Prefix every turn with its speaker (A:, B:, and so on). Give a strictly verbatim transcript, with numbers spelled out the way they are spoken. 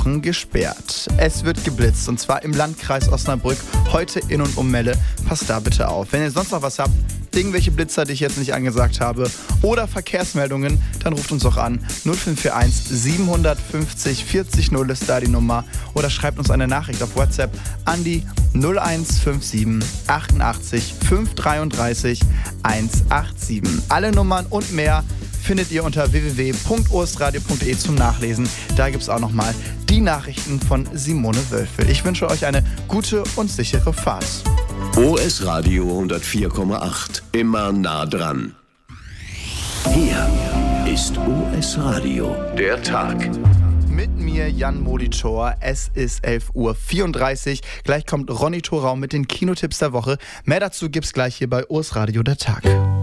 A: Wochen gesperrt. Es wird geblitzt und zwar im Landkreis Osnabrück, heute in und um Melle. Passt da bitte auf. Wenn ihr sonst noch was habt, irgendwelche Blitzer, die ich jetzt nicht angesagt habe, oder Verkehrsmeldungen, dann ruft uns doch an. null fünf vier eins sieben fünf null vierzig null ist da die Nummer. Oder schreibt uns eine Nachricht auf WhatsApp an die null eins fünf sieben achtundachtzig fünf dreiunddreißig hundertsiebenundachtzig. Alle Nummern und mehr findet ihr unter w w w punkt o s radio punkt d e zum Nachlesen. Da gibt es auch nochmal die Nachrichten von Simone Wölfel. Ich wünsche euch eine gute und sichere Fahrt.
B: O S Radio hundertvier Komma acht. Immer nah dran. Hier ist O S Radio. Der Tag.
A: Mit mir Jan Molitor. Es ist elf Uhr vierunddreißig. Gleich kommt Ronny Thorau mit den Kinotipps der Woche. Mehr dazu gibt's gleich hier bei O S Radio der Tag.